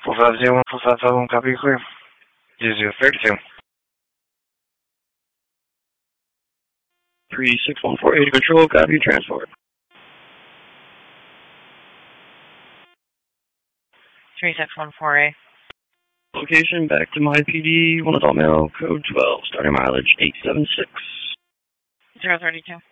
450, 451, copy clear. 0032. 36148 to control, copy transport. 3614A. Location back to my PD, 1 adult male, code 12, starting mileage 876. 032.